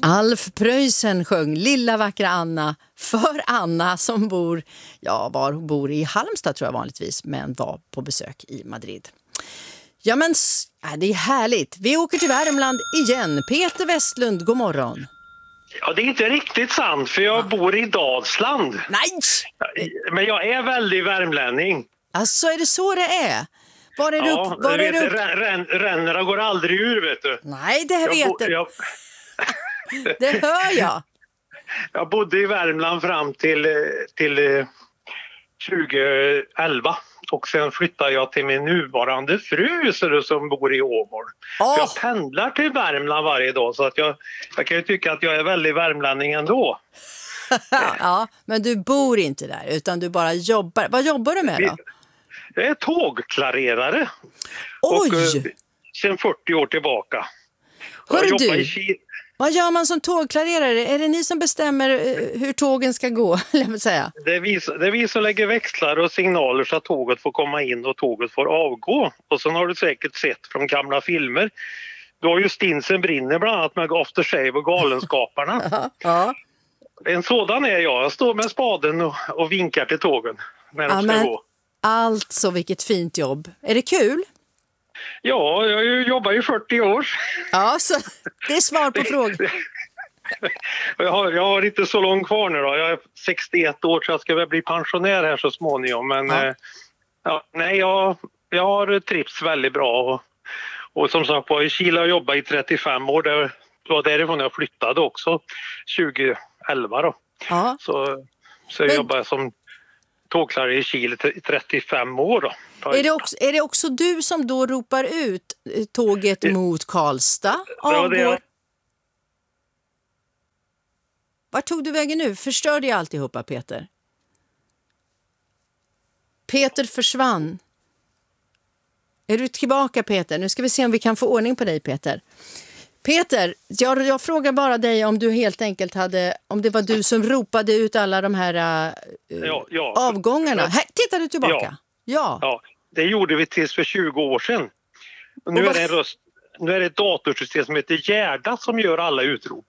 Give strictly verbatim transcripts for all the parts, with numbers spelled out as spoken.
Alf Preussen sjöng Lilla vackra Anna för Anna som bor, ja var hon bor i Halmstad tror jag vanligtvis, men var på besök i Madrid. Ja men äh, det är härligt. Vi åker till Värmland igen. Peter Westlund, god morgon. Ja, det är inte riktigt sant för jag ja. bor i Dalsland. Nej! Men jag är väldigt värmlänning. Alltså är det så det är? Var är du ja, upp? Var är vet, du upp? Rän, rännerna går aldrig ur, vet du. Nej, det här jag vet du. Jag... Det hör jag. Jag bodde i Värmland fram till, till tjugo elva. Och sen flyttade jag till min nuvarande fru som bor i Åmål. Oh. Jag pendlar till Värmland varje dag så att jag, jag kan ju tycka att jag är väldigt värmlänning ändå. Ja, men du bor inte där utan du bara jobbar. Vad jobbar du med då? Jag är tågklarerare. Oj! Och, sen fyrtio år tillbaka. Hör jag du? I Kil- Vad gör man som tågklarerare? Är det ni som bestämmer hur tågen ska gå? Säga? Det, är vi, det är vi som lägger växlar och signaler så att tåget får komma in och tåget får avgå. Och sen har du säkert sett från gamla filmer. Du har ju Stinsen brinner bland annat med After Shave och Galenskaparna. Ja, ja. En sådan är jag. Jag står med spaden och, och vinkar till tågen när de ja, ska men, gå. Alltså vilket fint jobb. Är det kul? Ja, jag jobbar ju fyrtio år. Ja, så det är svar på frågan. Jag har, jag har inte så långt kvar nu då. Jag är sextioett år så jag ska väl bli pensionär här så småningom. Men ja. Eh, ja, nej, jag, jag har trivts väldigt bra. Och, och som sagt var i Kil har jag jobbat i trettiofem år. Det var därifrån jag flyttade också tjugo elva då. Ja. Så, så jag men... jobbar som tågklarare i Kil i trettiofem år då. Är det, också, är det också du som då ropar ut tåget det, mot Karlstad? Avgår? Det jag... Vart tog du vägen nu? Förstörde jag alltihopa, Peter? Peter försvann. Är du tillbaka, Peter? Nu ska vi se om vi kan få ordning på dig, Peter. Peter, jag, jag frågar bara dig om du helt enkelt hade, om det var du som ropade ut alla de här uh, ja, ja. avgångarna. Här, tittar du tillbaka? Ja. Ja. ja. Det gjorde vi tills för tjugo år sedan. Och nu, och är det en röst, nu är det ett datorsystem som heter Gerda som gör alla utrop.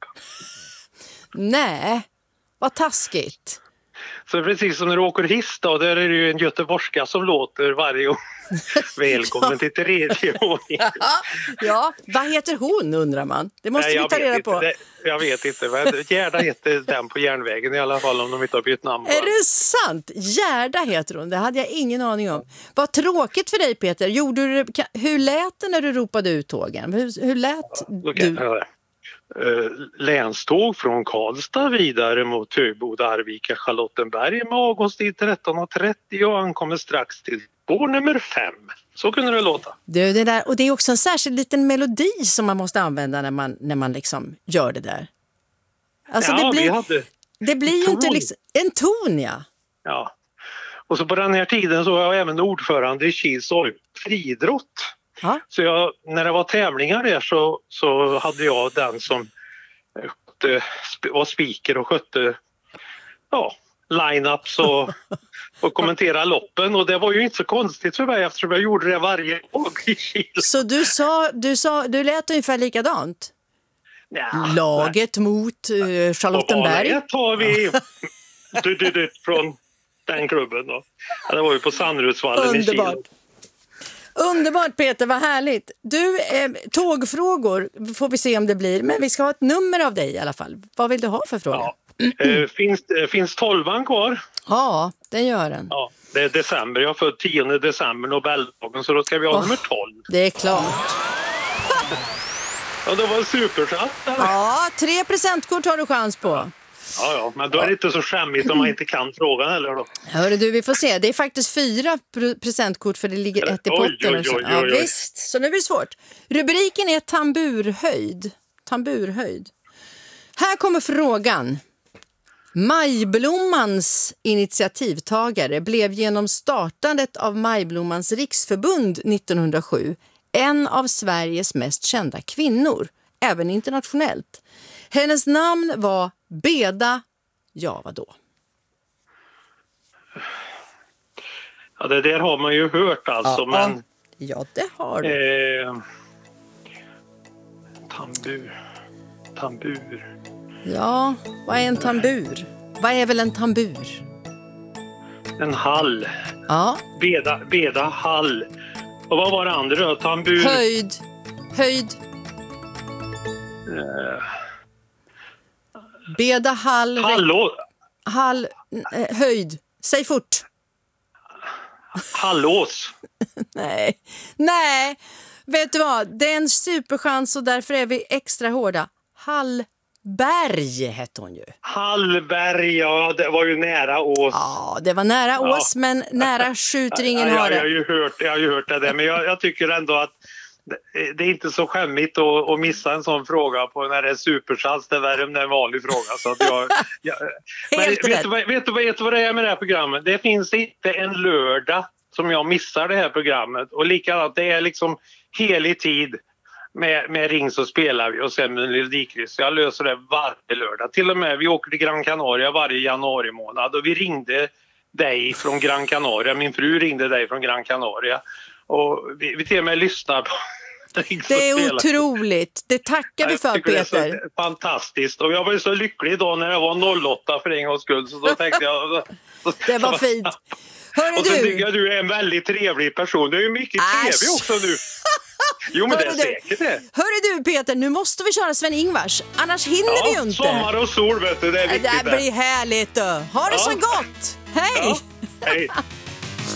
Nej, vad taskigt. Så precis som när du åker hiss då, där är det ju en göteborgska som låter varje gång. Välkommen ja. till tredje våningen. Ja, vad heter hon undrar man? Det måste Nej, vi ta reda på. Det, jag vet inte, men Gerda heter den på järnvägen i alla fall om de inte har bytt namn. Är det sant? Gerda heter hon, det hade jag ingen aning om. Vad tråkigt för dig, Peter. Gjorde du, hur lät det när du ropade ut tågen? Hur, hur lät ja, okay. du? Uh, länståg från Karlstad vidare mot Högboda, Arvika, Charlottenberg med avgångstid tretton trettio och ankommer strax till spår nummer fem. Så kunde det låta. Du, det där, och det är också en särskild liten melodi som man måste använda när man, när man liksom gör det där. Alltså ja, det blir, vi hade det blir ju inte liksom, en ton, ja. Ja, och så på den här tiden så var jag även ordförande i Kils friidrott. Ha? Så jag, när det var tävlingar där så, så hade jag den som skötte, var speaker och skötte ja, line-ups och, och kommentera loppen. Och det var ju inte så konstigt för mig eftersom jag gjorde det varje dag i Kil. Så du sa, du sa, du lät ungefär likadant? Ja, Laget nej. mot uh, Charlottenberg. Ja, tar vi du, du, du, från den klubben då. Ja, det var ju på Sandrudsvallen i Kil. Underbart, Peter, vad härligt. Du, eh, tågfrågor får vi se om det blir, men vi ska ha ett nummer av dig i alla fall. Vad vill du ha för fråga? Ja. eh, finns, eh, finns tolvan kvar? Ja, den gör den. Ja, det är december, jag är född tionde december, Nobeldagen, så då ska vi ha oh, nummer tolv. Det är klart. Ja, det var en superchans. Ja, tre presentkort har du chans på. Ja, ja, men då är det inte så skämmigt om man inte kan frågan eller då. Hörru du, vi får se. Det är faktiskt fyra pre- presentkort för det ligger ett i potten. Oj, oj, oj, oj, ja, oj. visst, så nu blir det svårt. Rubriken är tamburhöjd. Tamburhöjd. Här kommer frågan. Majblommans initiativtagare blev genom startandet av Majblommans riksförbund nittonhundrasju en av Sveriges mest kända kvinnor, även internationellt. Hennes namn var Beda, ja vadå? Ja, det där har man ju hört alltså, ja, men... Ja, det har du. Eh, tambur... Tambur. Ja, vad är en tambur? Vad är väl en tambur? En hall. Ja. Beda, beda hall. Och vad var det andra då? Tambur. Höjd. Höjd. Uh. Beda hall. Hallå. Hall. Eh, höjd. Säg fort. Hallås. Nej. Nej. Vet du vad? Det är en superchans och därför är vi extra hårda. Hallberg hette hon ju. Hallberg, ja, det var ju nära Ås. Ja, det var nära ja. Ås, men nära skjuter ingen ja, hare. Jag har ju hört, jag har ju hört det där, men jag, jag tycker ändå att det är inte så skämmigt att, att missa en sån fråga på när det är superchans. Det är värre än en vanlig fråga. Så att jag, jag, men vet, du, vet, du, vet, du, vet du vad det är med det här programmet? Det finns inte en lördag som jag missar det här programmet. Och likadant, det är liksom helig tid med, med Ring så spelar vi och sen med Melodikryss. Jag löser det varje lördag. Till och med vi åker till Gran Canaria varje januari månad och vi ringde dig från Gran Canaria. Min fru ringde dig från Gran Canaria. Och vi, vi till och med lyssnar på det är otroligt. Det tackar vi för, Peter. Det är fantastiskt. Och jag var ju så lycklig idag när det var noll åtta för en gångs skull. Så då tänkte jag... det var fint. Hörru och så du. tycker jag du är en väldigt trevlig person. Du är ju mycket trevlig också nu. Jo, men Hörru det är säkert det. Hörru du, Peter, nu måste vi köra Sven-Ingvars. Annars hinner ja, vi ju inte. Sommar och sol, vet du. Det är viktigt. Det blir härligt. Då. Ha det ja. så gott. Hej! Ja. Hej!